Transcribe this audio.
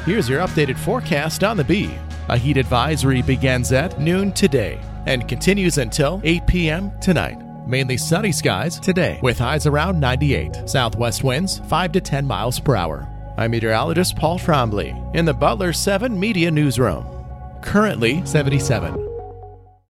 Here's your updated forecast on the Bee. A heat advisory begins at noon today and continues until 8 p.m. tonight. Mainly sunny skies today with highs around 98. Southwest winds 5 to 10 miles per hour. I'm meteorologist Paul Trombley in the Butler 7 Media Newsroom. Currently 77.